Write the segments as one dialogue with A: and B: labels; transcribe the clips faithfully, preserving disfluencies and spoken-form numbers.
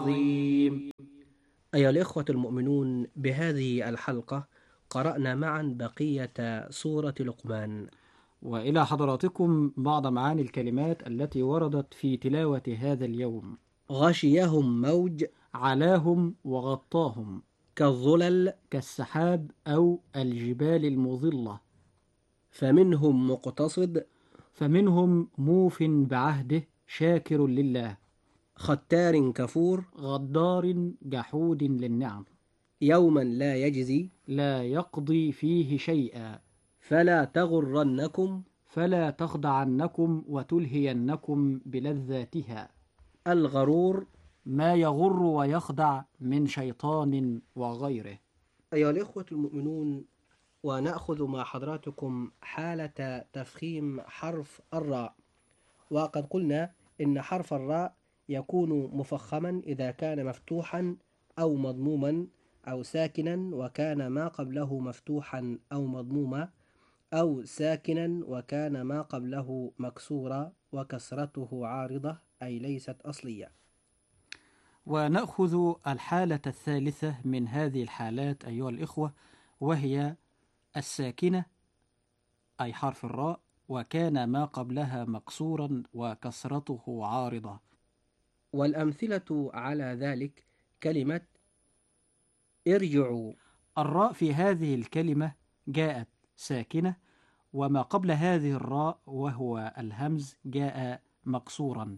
A: عظيم.
B: أيها الإخوة المؤمنون، بهذه الحلقة قرأنا معا بقية سورة لقمان.
A: وإلى حضراتكم بعض معاني الكلمات التي وردت في تلاوة هذا اليوم.
B: غشيهم موج،
A: علاهم وغطاهم،
B: كالظلل،
A: كالسحاب أو الجبال المظلة.
B: فمنهم مقتصد،
A: فمنهم موف بعهده شاكر لله،
B: ختار كفور،
A: غدار جحود للنعم،
B: يوما لا يجزي،
A: لا يقضي فيه شيئا،
B: فلا تغرنكم
A: فلا تخدعنكم وتلهينكم بلذاتها.
B: الغرور.
A: ما يغر ويخدع من شيطان وغيره.
B: أيها الإخوة المؤمنون، ونأخذ مع حضراتكم حالة تفخيم حرف الراء. وقد قلنا إن حرف الراء يكون مفخما إذا كان مفتوحا أو مضموما، أو ساكنا وكان ما قبله مفتوحا أو مضموما، أو ساكنا وكان ما قبله مكسورا وكسرته عارضة أي ليست أصلية.
A: ونأخذ الحالة الثالثة من هذه الحالات أيها الإخوة، وهي الساكنة أي حرف الراء وكان ما قبلها مكسورا وكسرته عارضة.
B: والأمثلة على ذلك كلمة ارجعوا.
A: الراء في هذه الكلمة جاءت ساكنة، وما قبل هذه الراء وهو الهمز جاء مكسورا.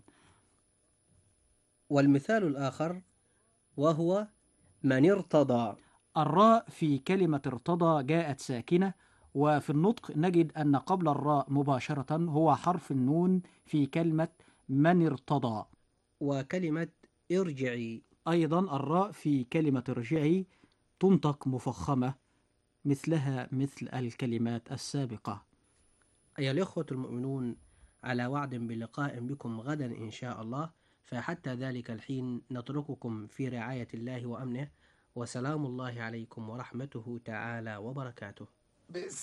B: والمثال الآخر وهو من ارتضى.
A: الراء في كلمة ارتضى جاءت ساكنة، وفي النطق نجد أن قبل الراء مباشرة هو حرف النون في كلمة من ارتضى.
B: وكلمة ارجعي
A: أيضا الراء في كلمة ارجعي تنطق مفخمة مثلها مثل الكلمات السابقة.
B: أيها الإخوة المؤمنون، على وعد بلقاء بكم غدا إن شاء الله، فحتى ذلك الحين نترككم في رعاية الله وأمنه، وسلام الله عليكم ورحمته تعالى وبركاته.